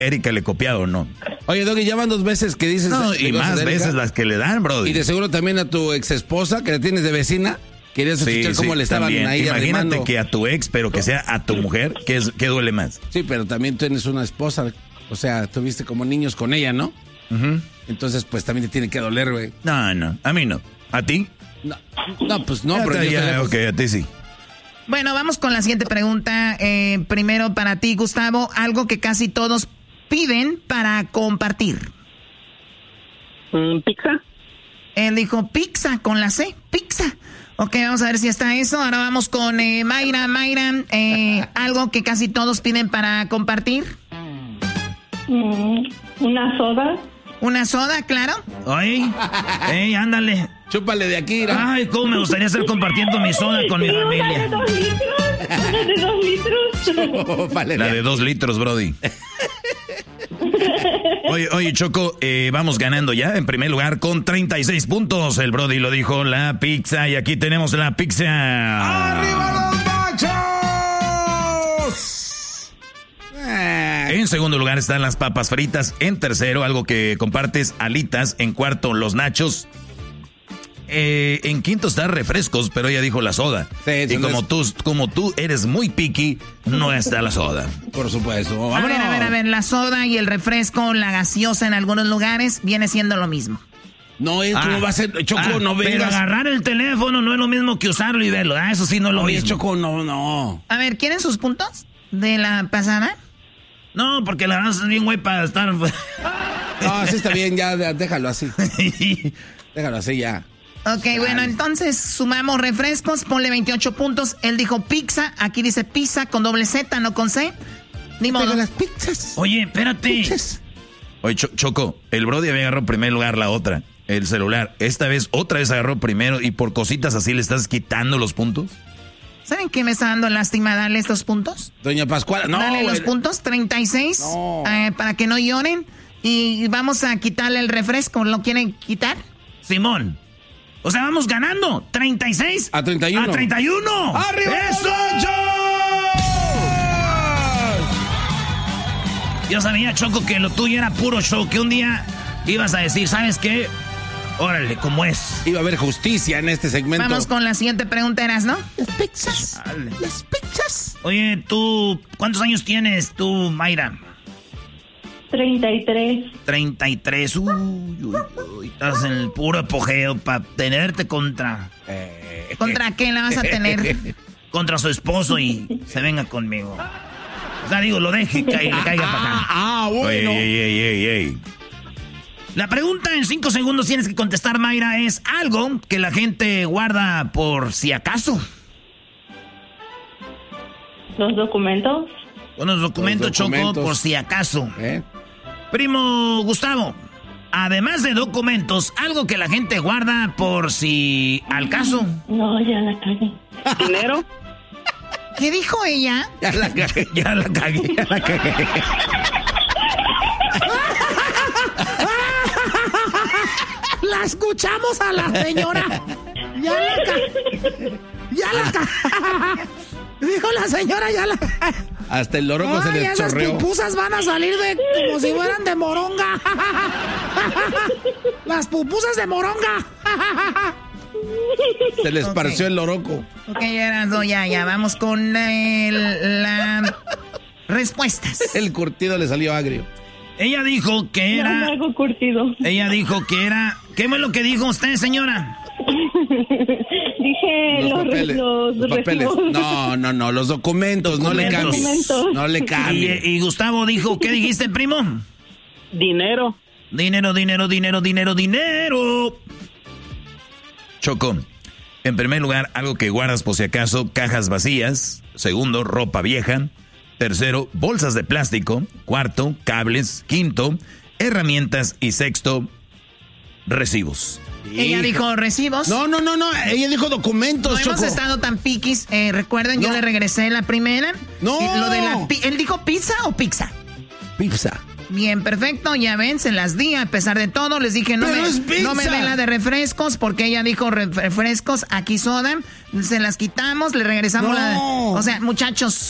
Erika le copiado o no. Oye, Doggy, ya van 2 veces que dices... No, y más veces las que le dan, brody. Y de seguro también a tu ex esposa, que la tienes de vecina, querías escuchar cómo le estaban también. ahí Imagínate arrimando. que a tu ex, pero que sea a tu mujer, ¿qué duele más? Sí, pero también tienes una esposa, o sea, tuviste como niños con ella, ¿no? Entonces, pues también te tiene que doler, güey. No, a mí no. ¿A ti? No, pues no, pero ok, a ti sí. Bueno, vamos con la siguiente pregunta. Primero para ti, Gustavo, algo que casi todos piden para compartir. ¿Pizza? Él dijo pizza con la C, pizza. Ok, vamos a ver si está eso. Ahora vamos con Mayra. Mayra, algo que casi todos piden para compartir. Una soda. ¿Una soda, claro? Ay, ándale. Chúpale de aquí, ¿no? Ay, cómo me gustaría estar compartiendo mi soda con mi familia. Una de 2 litros. La de 2 litros, brody. Oye, Choco, vamos ganando ya en primer lugar con 36 puntos. El brody lo dijo, la pizza. Y aquí tenemos la pizza. ¡Arriba los machos! En segundo lugar están las papas fritas. En tercero, algo que compartes, alitas. En cuarto, los nachos. En quinto está refrescos, pero ella dijo la soda. Sí, y como tú eres muy picky, no está la soda. Por supuesto. A ver, la soda y el refresco, la gaseosa en algunos lugares viene siendo lo mismo. No, ¿cómo va a ser? Choco, no vengas. Pero agarrar el teléfono no es lo mismo que usarlo y verlo. Eso sí no es lo mismo. Choco, no. A ver, ¿quieren sus puntos de la pasada? No, porque la verdad es bien güey para estar... No, así está bien, ya, déjalo así. Déjalo así ya. Ok, bueno, entonces sumamos refrescos, ponle 28 puntos. Él dijo pizza, aquí dice pizza con doble Z, no con C. Ni modo. Pero las pizzas. Oye, espérate. Pizzas. Oye, Choco, el brody había agarrado en primer lugar la otra, el celular. Esta vez, otra vez agarró primero y por cositas así le estás quitando los puntos. ¿Saben qué me está dando lástima darle estos puntos? Doña Pascuala, no. Dale los puntos, 36, no. Para que no lloren. Y vamos a quitarle el refresco, ¿lo quieren quitar? Simón. O sea, vamos ganando. 36 a 31. ¡A 31! ¡Arriba! ¡Eso! Yo sabía, Choco, que lo tuyo era puro show. Que un día ibas a decir, ¿sabes qué? Órale, ¿cómo es? Iba a haber justicia en este segmento. Vamos con la siguiente pregunta, ¿no? Las pizzas. Dale. Las pizzas. Oye, tú, ¿cuántos años tienes tú, Mayra? 33. 33. Uy, estás en el puro apogeo para tenerte contra... ¿Contra qué la vas a tener? Contra su esposo y se venga conmigo. O sea, digo, lo deje que le caiga para acá. Bueno. Ey. La pregunta en 5 segundos tienes que contestar, Mayra, es algo que la gente guarda por si acaso. ¿Los documentos? Los documentos, Choco, por si acaso. Primo Gustavo, además de documentos, algo que la gente guarda por si al caso. No, ya la cagué. ¿Dinero? ¿Qué dijo ella? Ya la cagué. La escuchamos a la señora. Ya la dijo la señora, Hasta el loroco se le chorreó. Las pupusas van a salir como si fueran de moronga. Las pupusas de moronga. Se les esparció el loroco. Ok, ya, vamos con las respuestas. El curtido le salió agrio. Ella dijo que era... No hago curtido. Ella dijo que era... ¿Qué fue lo que dijo usted, señora? Dije los papeles. No, los documentos. No le cambies. No le cambies. Y Gustavo dijo, ¿qué dijiste, primo? Dinero. Dinero. Choco, en primer lugar, algo que guardas por si acaso, cajas vacías. Segundo, ropa vieja. Tercero, bolsas de plástico. Cuarto, cables. Quinto, herramientas. Y sexto, recibos. Ella dijo recibos. No. Ella dijo documentos, No Choco. hemos estado tan piquis. Recuerden, yo le regresé la primera. No. ¿Él dijo pizza o pizza? Pizza. Bien, perfecto. Ya ven, se las di. A pesar de todo, les dije no me den la de refrescos porque ella dijo refrescos. Aquí soda. Se las quitamos, le regresamos la... O sea, muchachos...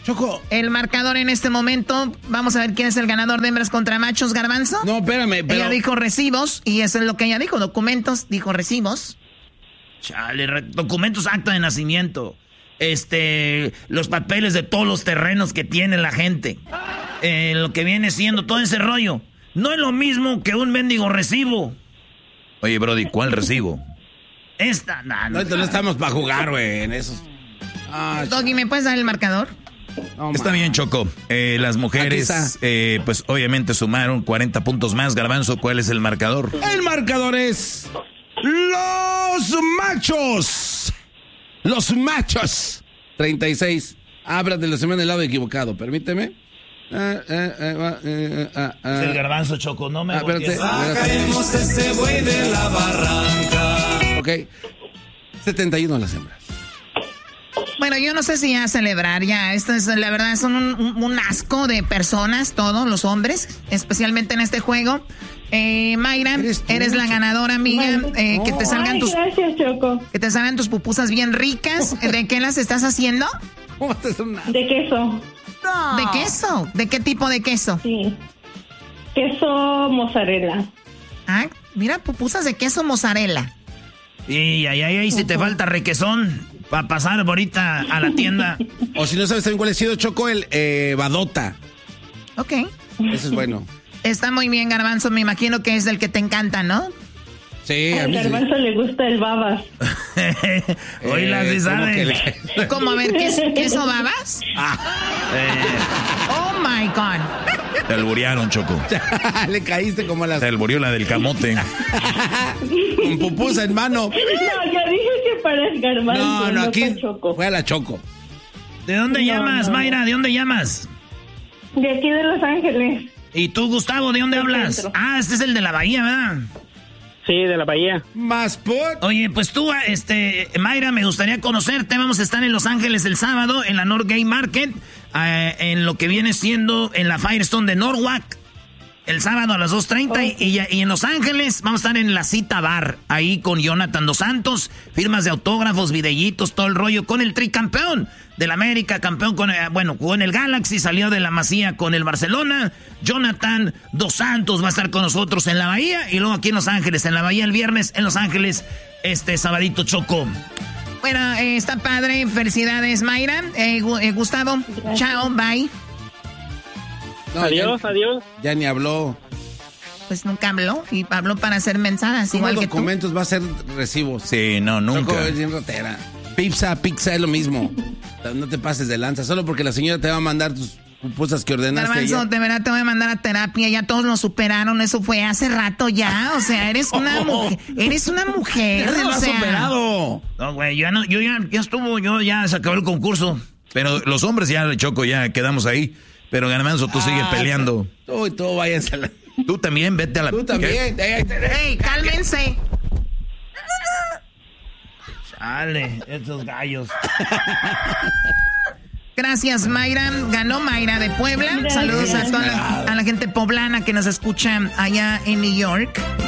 Choco. El marcador en este momento, vamos a ver quién es el ganador de hembras contra machos, Garbanzo. No, espérame, pero... Ella dijo recibos, y eso es lo que ella dijo, documentos, dijo recibos. Chale, documentos, acta de nacimiento. Los papeles de todos los terrenos que tiene la gente. Lo que viene siendo todo ese rollo. No es lo mismo que un mendigo recibo. Oye, Brody, ¿cuál recibo? No estamos para jugar, güey, en esos... Doggy, ¿me puedes dar el marcador? No, está bien, Choco. Las mujeres, pues obviamente sumaron 40 puntos más. Garbanzo, ¿cuál es el marcador? El marcador es... ¡Los machos! ¡Los machos! 36. Ábrate la semana del lado equivocado, permíteme. Es el Garbanzo, Choco, no me espérate. Caemos ese güey de la barranca. Ok. 71 las hembras. Bueno, yo no sé si ya celebrar ya. Esto es, la verdad, son un asco de personas, todos los hombres, especialmente en este juego. Mayra, eres la ganadora, amiga. Que te salgan gracias, Choco. Que te salgan tus pupusas bien ricas. ¿De qué las estás haciendo? De queso. No. ¿De queso? ¿De qué tipo de queso? Sí. Queso mozzarella. Ah, mira, pupusas de queso mozzarella. Y ahí si te falta requesón para pasar ahorita a la tienda. O si no sabes también cuál ha sido, Choco, el badota. Ok. Ese es bueno. Está muy bien, Garbanzo. Me imagino que es el que te encanta, ¿no? Sí, a Al mí Garbanzo le gusta el babas. Oíla, si sabe. ¿Cómo? A ver, ¿queso babas? Oh, my God. Te alburearon, Choco. Le caíste como a las... Te alburió la del camote. Con pupusa en mano. No, yo dije que para el Garbanzo. No, aquí Choco. fue a la Choco. ¿De dónde llamas, Mayra? ¿De dónde llamas? De aquí de Los Ángeles. ¿Y tú, Gustavo, de dónde hablas? Centro. Este es el de la Bahía, ¿verdad? Sí, de la Bahía. Más put. Oye, pues tú, Mayra, me gustaría conocerte. Vamos a estar en Los Ángeles el sábado, en la North Gay Market, en lo que viene siendo en la Firestone de Norwalk, el sábado a las 2:30. Y en Los Ángeles vamos a estar en la Cita Bar, ahí con Jonathan Dos Santos, firmas de autógrafos, videitos, todo el rollo, con el tricampeón del América, campeón jugó en el Galaxy, salió de la Masía con el Barcelona. Jonathan Dos Santos va a estar con nosotros en la Bahía y luego aquí en Los Ángeles, en la Bahía el viernes, en Los Ángeles, sabadito, Choco. Bueno, está padre, felicidades, Mayra. Gustavo, gracias. Chao, bye. No, adiós. Ya ni habló. Pues nunca habló, y habló para hacer mensajes, igual que tú. Documentos va a ser recibos. Sí, no, nunca. Choco es bien rotera. Pizza es lo mismo. No te pases de lanza, solo porque la señora te va a mandar tus pupusas que ordenaste. Garbanzo, de verdad te voy a mandar a terapia, ya todos lo superaron, eso fue hace rato ya, o sea, eres una mujer, Ya lo has superado. No, güey, ya se acabó el concurso. Pero los hombres ya, Choco, ya quedamos ahí. Pero Garbanzo, tú sigues peleando. Tú váyanse a la... Tú también, vete a la... Tú también. ¡Ey, cálmense! Chale, estos gallos. Gracias, Mayra. Ganó Mayra de Puebla. Saludos a toda a la gente poblana que nos escucha allá en New York.